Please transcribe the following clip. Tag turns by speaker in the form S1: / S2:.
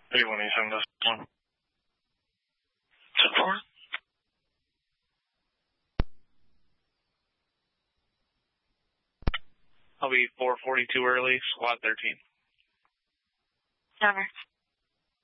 S1: 3187, this one. 10-4. I'll be 442 early, squad 13.
S2: Over.